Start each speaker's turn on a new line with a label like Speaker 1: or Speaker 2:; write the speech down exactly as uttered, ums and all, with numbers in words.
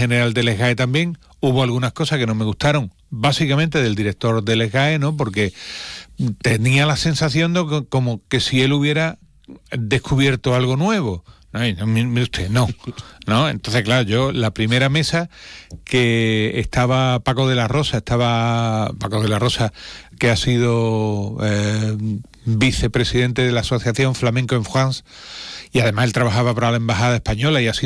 Speaker 1: general del SGAE también. Hubo algunas cosas que no me gustaron, básicamente del director del SGAE, ¿no? Porque tenía la sensación de que, como que si él hubiera descubierto algo nuevo. Ay, no, mire usted, no, no. Entonces, claro, yo la primera mesa que estaba Paco de la Rosa, estaba Paco de la Rosa, que ha sido eh, vicepresidente de la Asociación Flamenco en France, y además él trabajaba para la Embajada Española y ha sido